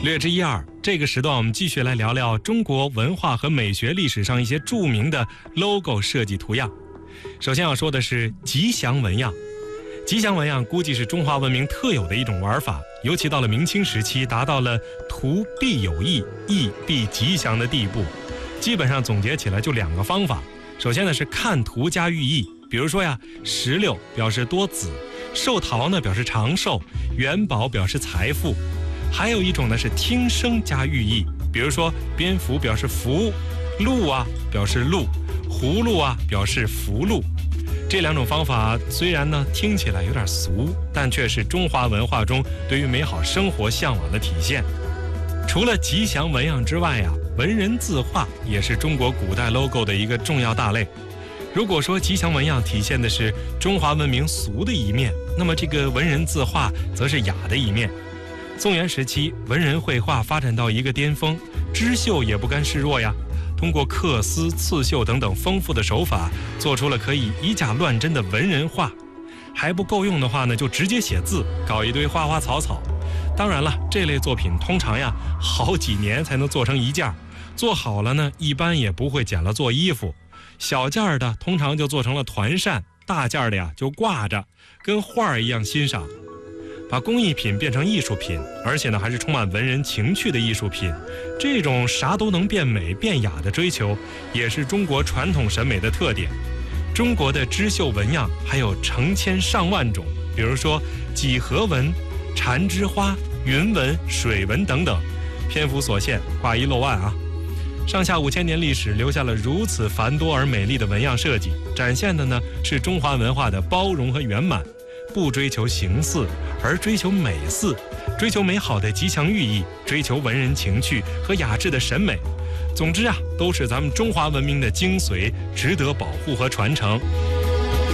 略知一二，这个时段我们继续来聊聊中国文化和美学历史上一些著名的 logo 设计图样。首先要说的是吉祥纹样。吉祥纹样估计是中华文明特有的一种玩法，尤其到了明清时期，达到了图必有意，意必吉祥的地步。基本上总结起来就2个方法。首先呢是看图加寓意，比如说呀，石榴表示多子，寿桃呢表示长寿，元宝表示财富。还有一种呢是听声加寓意，比如说蝙蝠表示福，鹿啊表示鹿，葫芦啊表示福禄。这2种方法虽然呢听起来有点俗，但却是中华文化中对于美好生活向往的体现。除了吉祥纹样之外呀，文人字画也是中国古代 logo 的一个重要大类。如果说吉祥纹样体现的是中华文明俗的一面，那么这个文人字画则是雅的一面。宋元时期，文人绘画发展到一个巅峰，织绣也不甘示弱呀。通过刻丝、刺绣等等丰富的手法，做出了可以以假乱真的文人画。还不够用的话呢，就直接写字，搞一堆花花草草。当然了，这类作品通常呀好几年才能做成一件，做好了呢，一般也不会剪了做衣服。小件的通常就做成了团扇，大件的呀就挂着，跟画一样欣赏。把工艺品变成艺术品，而且呢还是充满文人情趣的艺术品，这种啥都能变美变雅的追求，也是中国传统审美的特点。中国的织绣纹样还有成千上万种，比如说几何纹、缠枝花、云纹、水纹等等。篇幅所限，挂一漏案啊。上下5000年历史留下了如此繁多而美丽的纹样设计，展现的呢是中华文化的包容和圆满。不追求形似，而追求美似，追求美好的吉祥寓意，追求文人情趣和雅致的审美。总之啊，都是咱们中华文明的精髓，值得保护和传承。